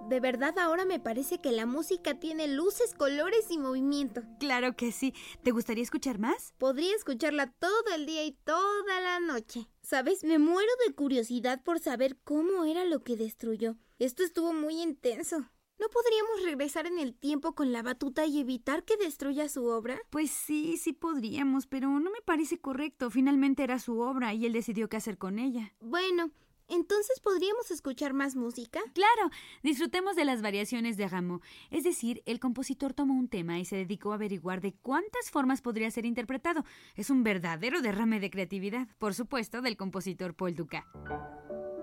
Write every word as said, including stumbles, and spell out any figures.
De verdad ahora me parece que la música tiene luces, colores y movimiento. Claro que sí. ¿Te gustaría escuchar más? Podría escucharla todo el día y toda la noche. ¿Sabes? Me muero de curiosidad por saber cómo era lo que destruyó. Esto estuvo muy intenso. ¿No podríamos regresar en el tiempo con la batuta y evitar que destruya su obra? Pues sí, sí podríamos, pero no me parece correcto. Finalmente era su obra y él decidió qué hacer con ella. Bueno, ¿entonces podríamos escuchar más música? Claro, disfrutemos de las variaciones de Rameau. Es decir, el compositor tomó un tema y se dedicó a averiguar de cuántas formas podría ser interpretado. Es un verdadero derrame de creatividad, por supuesto, del compositor Paul Dukas.